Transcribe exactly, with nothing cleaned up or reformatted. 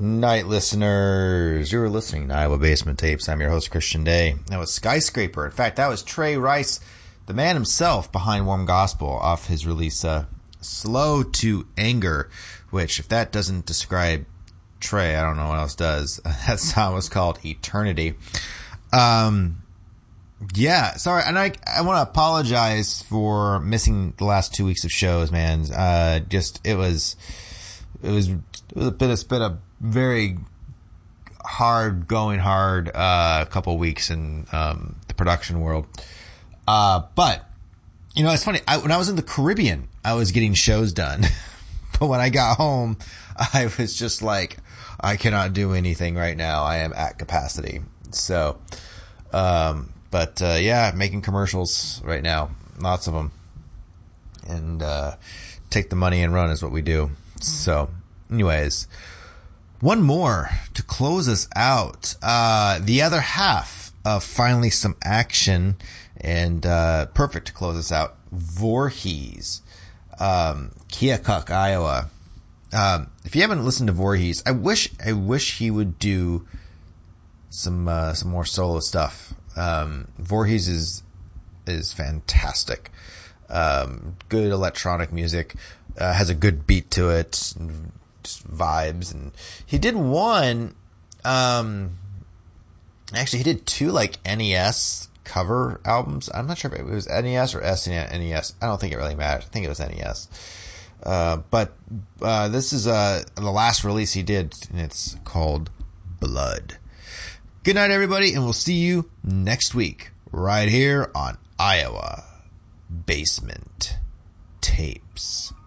night, listeners. You're listening to Iowa Basement Tapes. I'm your host, Christian Day. That was Skyscraper. In fact, that was Trey Rice, the man himself behind Warm Gospel, off his release, uh, Slow to Anger, which, if that doesn't describe Trey, I don't know what else does. That song was called Eternity. Um, yeah, sorry, and I I want to apologize for missing the last two weeks of shows, man. Uh, just, it was... It was, it was a bit, it's been a very hard, going hard, uh, couple weeks in, um, the production world. Uh, but, you know, it's funny. I, when I was in the Caribbean, I was getting shows done. But when I got home, I was just like, I cannot do anything right now. I am at capacity. So, um, but, uh, yeah, making commercials right now. Lots of them. And, uh, take the money and run is what we do. So, anyways, one more to close us out. Uh, the other half of Finally Some Action, and uh, perfect to close us out, Voorhees, um, Keokuk, Iowa. Um, if you haven't listened to Voorhees, I wish I wish he would do some uh, some more solo stuff. Um, Voorhees is is fantastic. Um, good electronic music. Uh, has a good beat to it, and just vibes, and he did one, um, actually he did two, like, N E S cover albums. I'm not sure if it was N E S or S N E S. I don't think it really matters. I think it was N E S. Uh, but, uh, this is, uh, the last release he did, and it's called Blood. Good night, everybody, and we'll see you next week, right here on Iowa Basement Tapes.